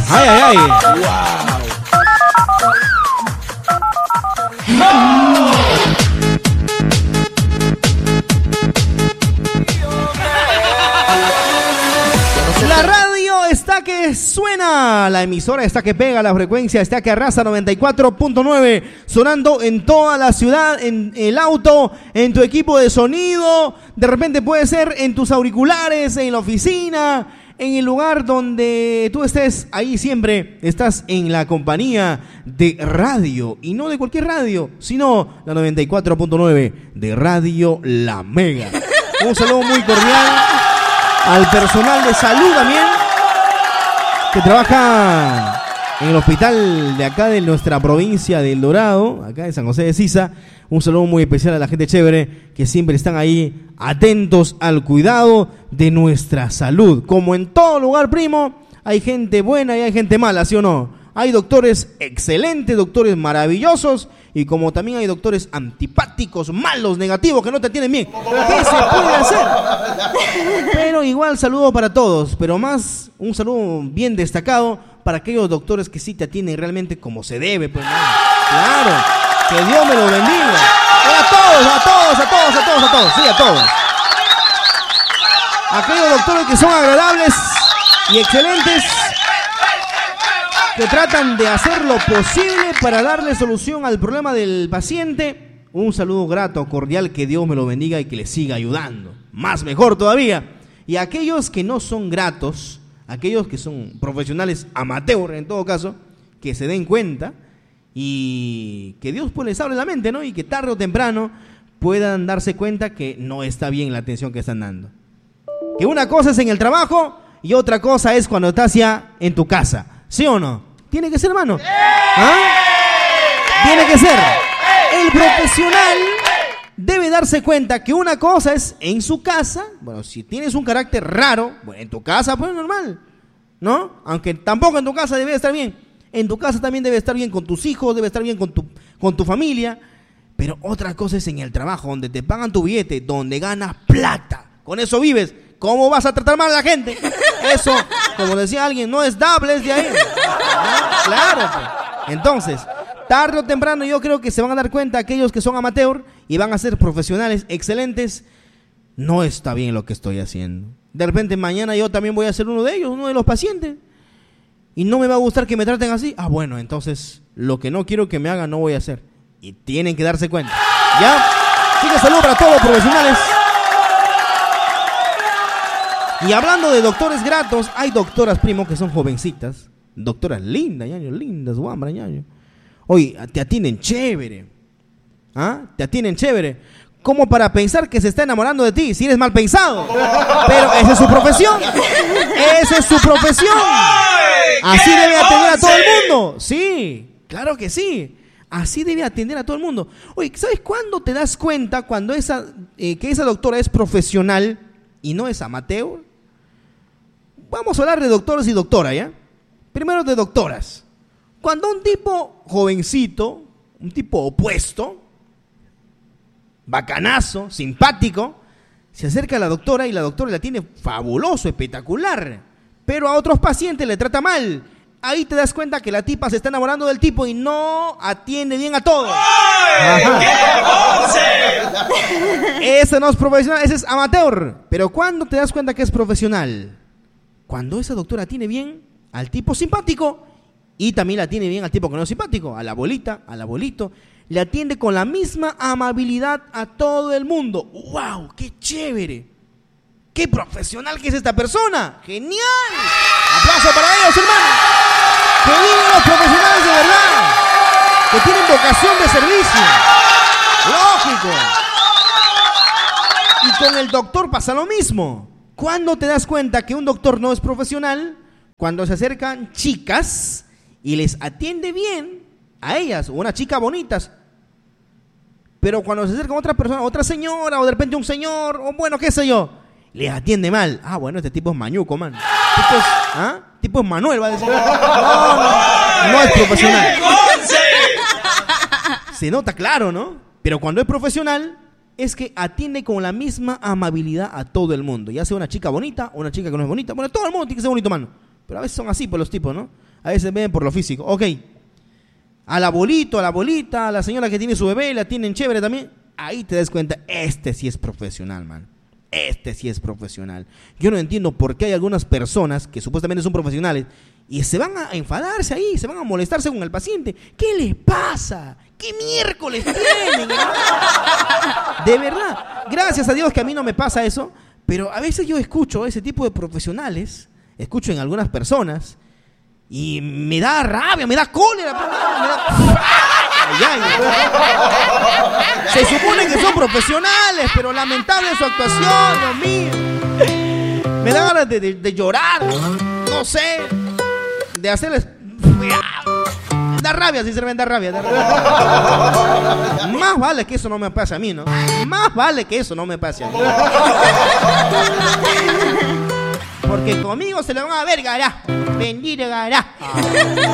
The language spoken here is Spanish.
¡Ay, ay, ay! ¡No! La radio está que suena, la emisora está que pega, la frecuencia está que arrasa, 94.9, sonando en toda la ciudad, en el auto, en tu equipo de sonido, de repente puede ser en tus auriculares, en la oficina, en el lugar donde tú estés, ahí siempre estás en la compañía de radio, y no de cualquier radio, sino la 94.9 de Radio La Mega. Un saludo muy cordial al personal de salud también, que trabaja en el hospital de acá de nuestra provincia de El Dorado, acá de San José de Sisa. Un saludo muy especial a la gente chévere que siempre están ahí atentos al cuidado de nuestra salud. Como en todo lugar, primo, hay gente buena y hay gente mala, ¿sí o no? Hay doctores excelentes, doctores maravillosos, y como también hay doctores antipáticos, malos, negativos, que no te tienen bien. ¿Qué se puede hacer? Pero igual saludo para todos, pero más un saludo bien destacado para aquellos doctores que sí te atienden realmente como se debe, pues, ¿no? Claro, que Dios me lo bendiga. A todos, sí, a todos. Aquellos doctores que son agradables y excelentes, que tratan de hacer lo posible para darle solución al problema del paciente. Un saludo grato, cordial, que Dios me lo bendiga y que le siga ayudando. Más mejor todavía. Y aquellos que no son gratos, aquellos que son profesionales amateur en todo caso, que se den cuenta y que Dios pues les hable la mente, ¿no? Y que tarde o temprano puedan darse cuenta que no está bien la atención que están dando. Que una cosa es en el trabajo y otra cosa es cuando estás ya en tu casa. ¿Sí o no? Tiene que ser, hermano. ¿Ah? Tiene que ser. El profesional debe darse cuenta que una cosa es en su casa. Bueno, si tienes un carácter raro, bueno, en tu casa, pues normal, ¿no? Aunque tampoco en tu casa debe estar bien. En tu casa también debe estar bien con tus hijos, debe estar bien con tu familia. Pero otra cosa es en el trabajo, donde te pagan tu billete, donde ganas plata. Con eso vives. ¿Cómo vas a tratar mal a la gente? Eso, como decía alguien, no es dable, es de ahí. ¿Ah? Claro, pues. Entonces, tarde o temprano yo creo que se van a dar cuenta aquellos que son amateur y van a ser profesionales excelentes. No está bien lo que estoy haciendo. De repente mañana yo también voy a ser uno de ellos, uno de los pacientes. Y no me va a gustar que me traten así. Ah, bueno, entonces lo que no quiero que me hagan no voy a hacer. Y tienen que darse cuenta. ¿Ya? Así que saludo para todos los profesionales. Y hablando de doctores gratos, hay doctoras, primo, que son jovencitas. Doctoras lindas, ñaño, lindas, guambra, ñaño. Oye, te atienden chévere. ¿Ah? Te atienden chévere. Como para pensar que se está enamorando de ti, si eres mal pensado. Pero esa es su profesión. Esa es su profesión. Así debe atender a todo el mundo. Sí, claro que sí. Así debe atender a todo el mundo. Oye, ¿sabes cuándo te das cuenta cuando que esa doctora es profesional y no es amateur? Vamos a hablar de doctores y doctoras, ¿ya? Primero de doctoras. Cuando un tipo jovencito, un tipo opuesto, bacanazo, simpático, se acerca a la doctora y la doctora la tiene fabuloso, espectacular, pero a otros pacientes le trata mal. Ahí te das cuenta que la tipa se está enamorando del tipo y no atiende bien a todos. Ese no es profesional, ese es amateur. Pero ¿cuándo te das cuenta que es profesional? Cuando esa doctora tiene bien al tipo simpático y también la tiene bien al tipo que no es simpático, a la abuelita, al abuelito. Le atiende con la misma amabilidad a todo el mundo. ¡Wow! ¡Qué chévere! ¡Qué profesional que es esta persona! ¡Genial! ¡Aplauso para ellos, hermano! ¡Que viven los profesionales de verdad! ¡Que tienen vocación de servicio! ¡Lógico! Y con el doctor pasa lo mismo. ¿Cuándo te das cuenta que un doctor no es profesional? Cuando se acercan chicas y les atiende bien a ellas, o una chica bonitas. Pero cuando se acerca otra persona, otra señora, o de repente un señor, o bueno, qué sé yo, les atiende mal. Ah, bueno, este tipo es mañuco, man. Tipo es Manuel, va a decir. No es profesional. Se nota claro, ¿no? Pero cuando es profesional, es que atiende con la misma amabilidad a todo el mundo. Ya sea una chica bonita o una chica que no es bonita. Bueno, todo el mundo tiene que ser bonito, mano. Pero a veces son así, pues, los tipos, ¿no? A veces ven por lo físico. Ok. Al abuelito, a la abuelita, a la señora que tiene su bebé, la tienen chévere también. Ahí te das cuenta, este sí es profesional, man. Este sí es profesional. Yo no entiendo por qué hay algunas personas que supuestamente son profesionales y se van a enfadarse ahí, se van a molestarse con el paciente. ¿Qué les pasa? ¿Qué miércoles tienen? De verdad, gracias a Dios que a mí no me pasa eso, pero a veces yo escucho ese tipo de profesionales, escucho en algunas personas y me da rabia, me da cólera, me da... Se supone que son profesionales, pero lamentable su actuación, Dios mío. Me da ganas de llorar, no sé, de hacerles... Da rabia, sinceramente, da rabia. Más vale que eso no me pase a mí, ¿no? Más vale que eso no me pase a mí. Porque conmigo se lo van a ver, gará. Bendito gará.